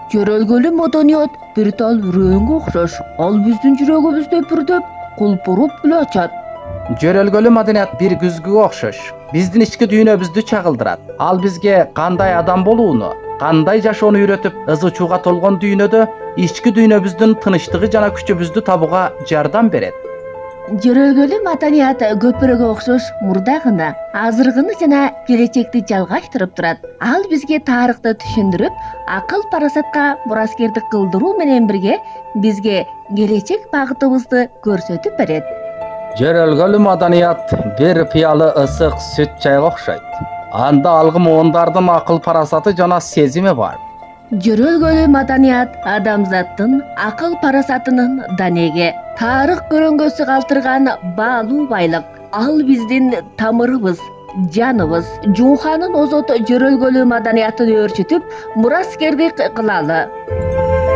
Жөрөлгөлүү маданият бир тал үрөөнгө окшош. Ал биздин жүрөгүбүздө пүрдөп, кулпуруп эле ачат. Жөрөлгөлүү маданият бир күзгүгө окшош. Биздин ички дүйнөбүздү чагылдырат. Ал бизге кандай адам болууну, кандай жашоону үйрөтүп, ызы чууга толгон дүйнөдө ички дүйнөбүздүн тынычтыгы жана күчүбүздү табууга жардам берет. Жөрөлгөлүү маданият көпүрөгө окшош мурдагыны, азыркыны жана келечекти жалгаштырып турат. Ал бизге тарыхты түшүндүрүп, акыл парасатка мураскердик кылдыруу менен бирге бизге келечек багытыбызды көрсөтүп берет. Жөрөлгөлүү маданият бир пыялы ысык сүт чайга окшойт. Анда алгы муундардын акыл парасаты жана сезими бар. Жөрөлгөлүү маданият адамзаттын акыл парасатынын данеги, тарых көрөңгөсү калтырган баалуу байлык. Ал биздин тамырыбыз, жаныбыз. Жумханын озот жөрөлгөлүү маданиятын өөрчүтүп, мураскердик кылалы.